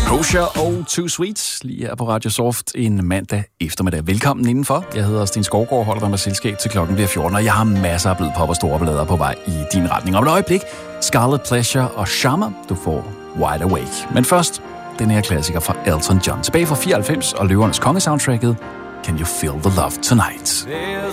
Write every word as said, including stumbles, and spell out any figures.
Kosher og Too Sweet, lige her på Radio Soft en mandag eftermiddag. Velkommen indenfor. Jeg hedder Sten Skovgaard, holder dig med selskab til klokken bliver fjorten, og jeg har masser af blød pop og store blader på vej i din retning. Om et øjeblik, Scarlet Pleasure og Shammer, du får Wide Awake. Men først, den her klassiker fra Elton John. Tilbage fra fireoghalvfems og Løvernes Konge-soundtracket, Can You Feel the Love Tonight?